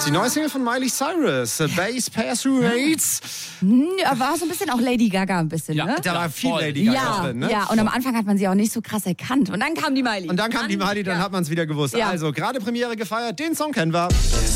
die neue Single von Miley Cyrus, Bass Pass Through Hates. War so ein bisschen auch Lady Gaga ein bisschen, ne? Da war viel voll. Lady Gaga drin, ne? Ja, und am Anfang hat man sie auch nicht so krass erkannt. Und dann kam die Miley. Und dann kam die Miley, dann hat man es wieder gewusst. Ja. Also, gerade Premiere gefeiert, den Song kennen wir.